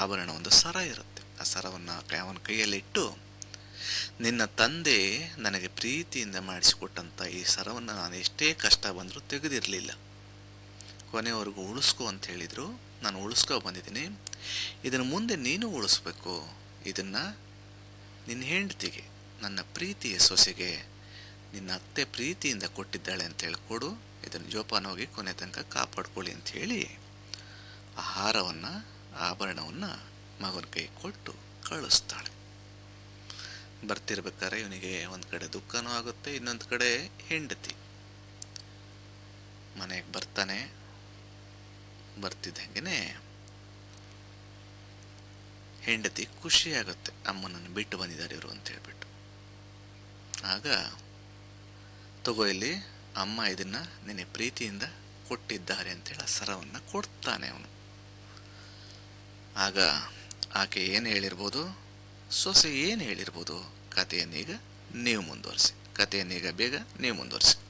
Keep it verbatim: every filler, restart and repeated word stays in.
ಆಭರಣ, ಒಂದು ಸರ ಇರುತ್ತೆ. ಆ ಸರವನ್ನು ಅವನ ಕೈಯಲ್ಲಿಟ್ಟು, ನಿನ್ನ ತಂದೆ ನನಗೆ ಪ್ರೀತಿಯಿಂದ ಮಾಡಿಸಿಕೊಟ್ಟಂಥ ಈ ಸರವನ್ನು ನಾನು ಎಷ್ಟೇ ಕಷ್ಟ ಬಂದರೂ ತೆಗೆದಿರಲಿಲ್ಲ, ಕೊನೆವರೆಗೂ ಉಳಿಸ್ಕೊ ಅಂತ ಹೇಳಿದರು. ನಾನು ಉಳಿಸ್ಕೊ ಬಂದಿದ್ದೀನಿ. ಇದನ್ನು ಮುಂದೆ ನೀನು ಉಳಿಸ್ಬೇಕು. ಇದನ್ನು ನಿನ್ನ ಹೆಂಡತಿಗೆ, ನನ್ನ ಪ್ರೀತಿಯ ಸೊಸೆಗೆ ನಿನ್ನ ಅತ್ತೆ ಪ್ರೀತಿಯಿಂದ ಕೊಟ್ಟಿದ್ದಾಳೆ ಅಂತೇಳಿ ಕೊಡು. ಇದನ್ನು ಜೋಪಾನ ಹೋಗಿ ಕೊನೆ ತನಕ ಕಾಪಾಡ್ಕೊಳ್ಳಿ ಅಂಥೇಳಿ ಆ ಹಾರವನ್ನು, ಆಭರಣವನ್ನು ಮಗನ ಕೈ ಕೊಟ್ಟು ಕಳಿಸ್ತಾಳೆ. ಬರ್ತಿರ್ಬೇಕಾದ್ರೆ ಇವನಿಗೆ ಒಂದು ಕಡೆ ದುಃಖನೂ ಆಗುತ್ತೆ, ಇನ್ನೊಂದು ಕಡೆ ಹೆಂಡತಿ. ಮನೆಗೆ ಬರ್ತಾನೆ. ಬರ್ತಿದ್ದಂಗೆ ಹೆಂಡತಿ ಖುಷಿಯಾಗುತ್ತೆ, ಅಮ್ಮನನ್ನು ಬಿಟ್ಟು ಬಂದಿದ್ದಾರೆ ಇವರು ಅಂತ ಹೇಳ್ಬಿಟ್ಟು. ಆಗ ತಗೋ ಇಲ್ಲಿ ಅಮ್ಮ ಇದನ್ನು ನಿನ್ನೆ ಪ್ರೀತಿಯಿಂದ ಕೊಟ್ಟಿದ್ದಾರೆ ಅಂತೇಳಿ ಆ ಸರವನ್ನು ಕೊಡ್ತಾನೆ ಅವನು. ಆಗ ಆಕೆ ಏನು ಹೇಳಿರ್ಬೋದು, ಸೊಸೆ ಏನು ಹೇಳಿರ್ಬೋದು, ಕಥೆಯನ್ನೀಗ ನೀವು ಮುಂದುವರಿಸಿ. ಕಥೆಯನ್ನೀಗ ಬೇಗ ನೀವು ಮುಂದುವರಿಸಿ.